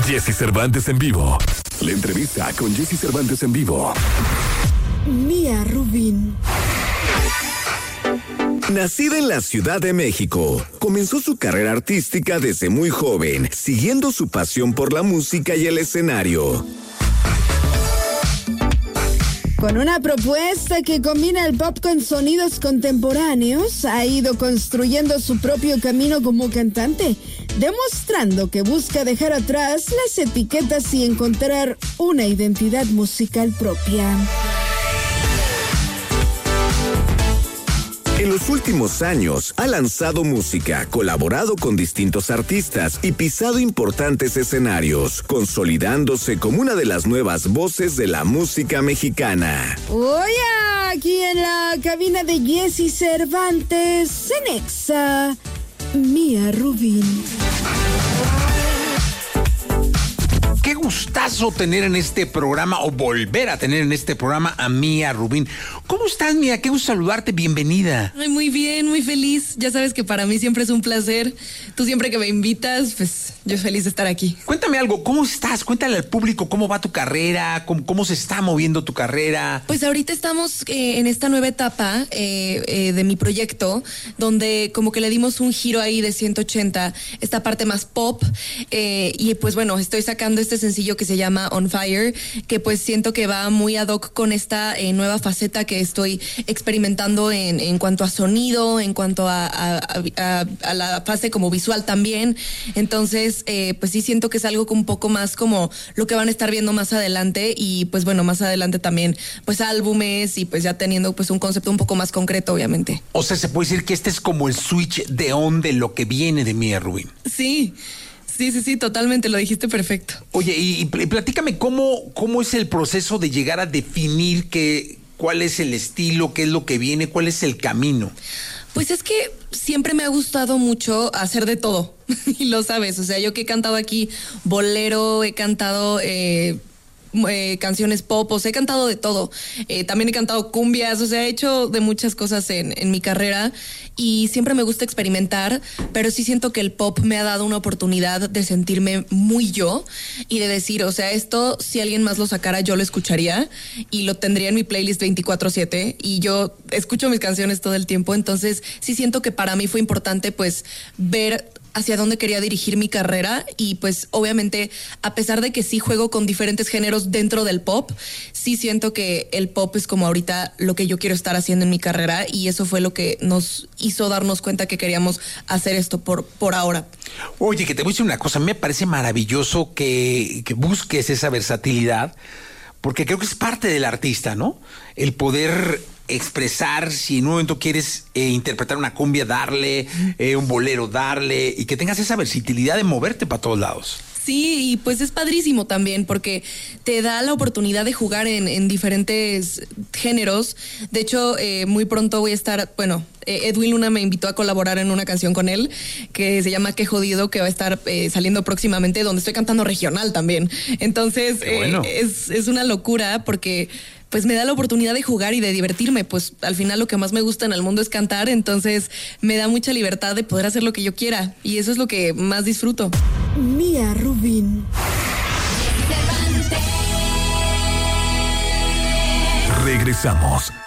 Jesse Cervantes en vivo. La entrevista con Jesse Cervantes en vivo. Mía Rubín. Nacida en la Ciudad de México, comenzó su carrera artística desde muy joven, siguiendo su pasión por la música y el escenario. Con una propuesta que combina el pop con sonidos contemporáneos, ha ido construyendo su propio camino como cantante, demostrando que busca dejar atrás las etiquetas y encontrar una identidad musical propia. En los últimos años ha lanzado música, colaborado con distintos artistas y pisado importantes escenarios, consolidándose como una de las nuevas voces de la música mexicana. Oye, aquí en la cabina de Jesse Cervantes, en Exa, Mía Rubín. Qué gustazo tener en este programa, o volver a tener en este programa, a Mía Rubín. ¿Cómo estás, Mía? Qué gusto saludarte, bienvenida. Ay, muy bien, muy feliz. Ya sabes que para mí siempre es un placer. Tú siempre que me invitas, pues yo feliz de estar aquí. Cuéntame algo, ¿cómo estás? Cuéntale al público cómo va tu carrera, cómo se está moviendo tu carrera. Pues ahorita estamos en esta nueva etapa de mi proyecto, donde como que le dimos un giro ahí de 180, esta parte más pop, y pues bueno, estoy sacando este sencillo que se llama On Fire, que pues siento que va muy ad hoc con esta nueva faceta que estoy experimentando en cuanto a sonido, en cuanto a la fase como visual también. Entonces, pues sí siento que es algo un poco más como lo que van a estar viendo más adelante, y pues bueno, más adelante también pues álbumes, y pues ya teniendo pues un concepto un poco más concreto, obviamente. O sea, se puede decir que este es como el switch de on de lo que viene de Mía Rubín. Sí. Sí, totalmente, lo dijiste perfecto. Oye, y platícame cómo es el proceso de llegar a definir cuál es el estilo, qué es lo que viene, cuál es el camino. Pues es que siempre me ha gustado mucho hacer de todo, y lo sabes, o sea, yo que he cantado aquí bolero, he cantado canciones pop, o sea, he cantado de todo, también he cantado cumbias, o sea, he hecho de muchas cosas en mi carrera, y siempre me gusta experimentar, pero sí siento que el pop me ha dado una oportunidad de sentirme muy yo, y de decir, o sea, esto si alguien más lo sacara yo lo escucharía y lo tendría en mi playlist 24/7, y yo escucho mis canciones todo el tiempo. Entonces sí siento que para mí fue importante pues ver hacia dónde quería dirigir mi carrera, y pues obviamente a pesar de que sí juego con diferentes géneros dentro del pop, sí siento que el pop es como ahorita lo que yo quiero estar haciendo en mi carrera, y eso fue lo que nos hizo darnos cuenta que queríamos hacer esto por ahora. Oye, que te voy a decir una cosa, me parece maravilloso que busques esa versatilidad, porque creo que es parte del artista, ¿no? El poder expresar, si en un momento quieres interpretar una cumbia, darle, un bolero, darle, y que tengas esa versatilidad de moverte para todos lados. Sí, y pues es padrísimo también porque te da la oportunidad de jugar en diferentes géneros. De hecho, muy pronto voy a estar, Edwin Luna me invitó a colaborar en una canción con él que se llama Qué Jodido, que va a estar saliendo próximamente, donde estoy cantando regional también. Entonces, bueno, es una locura porque pues me da la oportunidad de jugar y de divertirme. Pues al final lo que más me gusta en el mundo es cantar, entonces me da mucha libertad de poder hacer lo que yo quiera, y eso es lo que más disfruto. Mía Rubín. Regresamos